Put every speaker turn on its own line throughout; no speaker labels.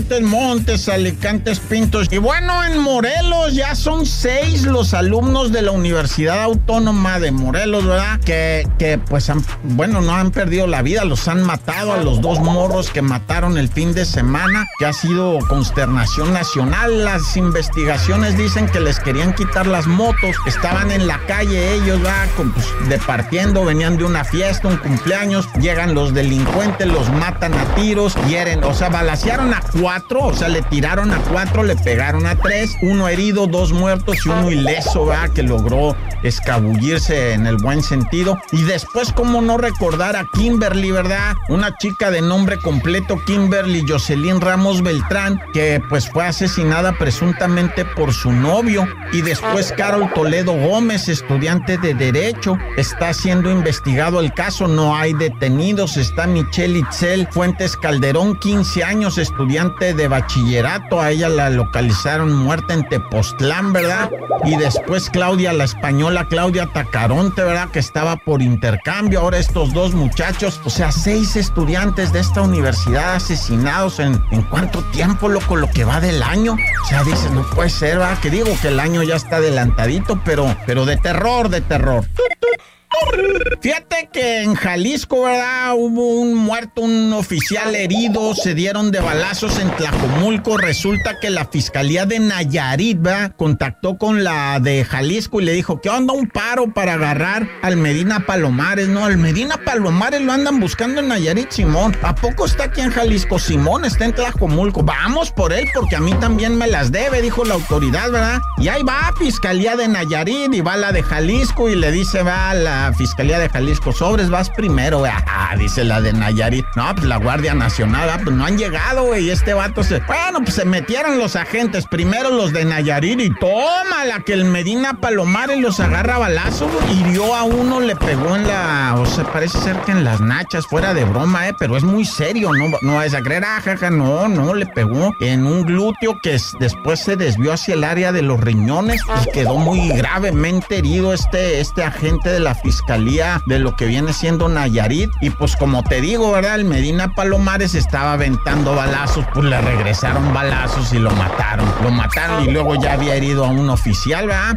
Montes, Alicantes, Pintos. Y bueno, en Morelos ya son 6 los alumnos de la Universidad Autónoma de Morelos, ¿verdad? Que pues no han perdido la vida, los han matado a los 2 morros que mataron el fin de semana, que ha sido consternación nacional. Las investigaciones dicen que les querían quitar las motos, estaban en la calle ellos, ¿verdad? Departiendo, venían de una fiesta, un cumpleaños, llegan los delincuentes, los matan a tiros, hieren, balacearon a 4, le tiraron a 4, le pegaron a 3, 1 herido, 2 muertos y 1 ileso, ¿verdad? Que logró escabullirse en el buen sentido. Y después, cómo no recordar a Kimberly, ¿verdad? Una chica de nombre completo, Kimberly Jocelyn Ramos Beltrán, que pues fue asesinada presuntamente por su novio. Y después Carol Toledo Gómez, estudiante de Derecho, está siendo investigado el caso, no hay detenidos. Está Michelle Itzel Fuentes Calderón, 15 años, estudiante de bachillerato, a ella la localizaron muerta en Tepoztlán, ¿verdad? Y después Claudia, la española Claudia Tacaronte, ¿verdad? Que estaba por intercambio. Ahora estos 2 muchachos, 6 estudiantes de esta universidad asesinados en ¿cuánto tiempo, loco? Lo que va del año. Dices, no puede ser, ¿verdad? Que digo que el año ya está adelantadito, pero de terror, de terror. Fíjate que en Jalisco, ¿verdad? Hubo un muerto, un oficial herido, se dieron de balazos en Tlajomulco. Resulta que la Fiscalía de Nayarit, ¿verdad? Contactó con la de Jalisco y le dijo, ¿qué onda? Un paro para agarrar al Medina Palomares, ¿no? Al Medina Palomares lo andan buscando en Nayarit, Simón. ¿A poco está aquí en Jalisco? Simón, está en Tlajomulco. Vamos por él porque a mí también me las debe, dijo la autoridad, ¿verdad? Y ahí va Fiscalía de Nayarit y va la de Jalisco y le dice, va la Fiscalía de Jalisco, sobres, vas primero, güey. Dice la de Nayarit. No, pues la Guardia Nacional, pues no han llegado, güey. Y este vato se metieron los agentes, primero los de Nayarit y tómala, que el Medina Palomares los agarra a balazos, hirió a uno, le pegó en parece ser que en las nachas, fuera de broma, pero es muy serio, no vas a creer, jaja, no, le pegó en un glúteo que después se desvió hacia el área de los riñones y quedó muy gravemente herido este agente de la Fiscalía de lo que viene siendo Nayarit. Y pues como te digo, ¿verdad? El Medina Palomares estaba aventando balazos, pues le regresaron balazos y lo mataron y luego ya había herido a un oficial, ¿verdad?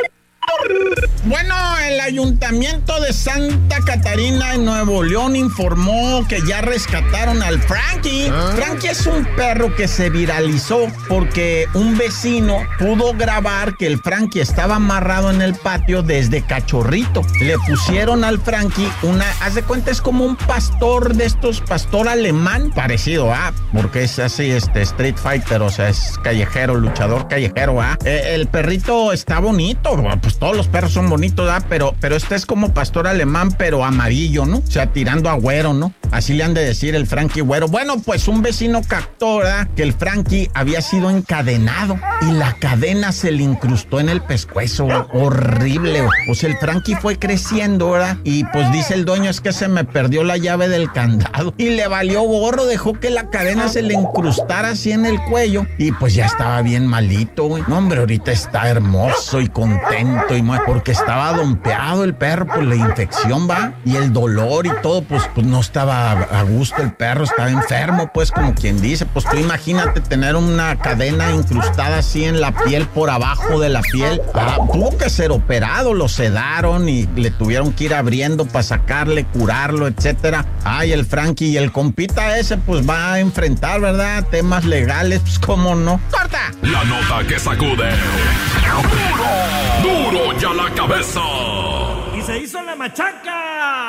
Bueno, el Ayuntamiento de Santa Catarina en Nuevo León informó que ya rescataron al Frankie. Frankie es un perro que se viralizó porque un vecino pudo grabar que el Frankie estaba amarrado en el patio desde cachorrito. Le pusieron al Frankie haz de cuenta, es como un pastor de estos, pastor alemán, parecido, porque es así, Street Fighter, es callejero, luchador callejero, el perrito está bonito, pues todos los perros son bonitos, pero este es como pastor alemán, pero amarillo, ¿no? Tirando a güero, ¿no? Así le han de decir el Frankie güero. Bueno, pues un vecino captó, ¿verdad? Que el Frankie había sido encadenado y la cadena se le incrustó en el pescuezo, ¿verdad? Horrible, ¿verdad? Pues el Frankie fue creciendo, ¿verdad? Y pues dice el dueño, es que se me perdió la llave del candado y le valió gorro, dejó que la cadena se le incrustara así en el cuello y pues ya estaba bien malito, güey. No, hombre, ahorita está hermoso y contento y porque estaba dompeado el perro por la infección, ¿va? Y el dolor y todo, pues no estaba a gusto el perro, estaba enfermo, pues como quien dice. Pues tú imagínate tener una cadena incrustada así en la piel, por abajo de la piel. Tuvo que ser operado, lo sedaron y le tuvieron que ir abriendo para sacarle, curarlo, etcétera. Y el Frankie y el compita ese, pues va a enfrentar, ¿verdad? Temas legales, pues cómo no. ¡Corta!
La nota que sacude. ¡Duro! ¡Duro ya la cabeza!
Y se hizo la machaca.